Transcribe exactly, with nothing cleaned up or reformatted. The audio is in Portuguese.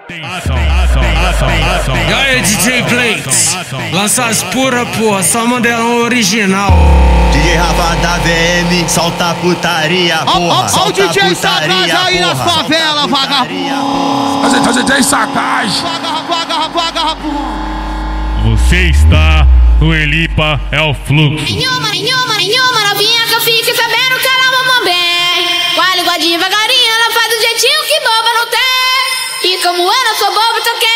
E aí, D J Blakes, lança as pura, porra, só modelão original. D J Rafa da V M, solta putaria, porra. Ó o D J Sagaz aí nas favelas, vagabundo. O D J Sagaz. Você está no Elipa, é o fluxo. Nenhuma, nenhuma, nenhuma novinha que eu fique sabendo que ela mamam bem. Com a língua devagarinho, ela faz do jeitinho que boba não tem. E como eu não sou boba, então quer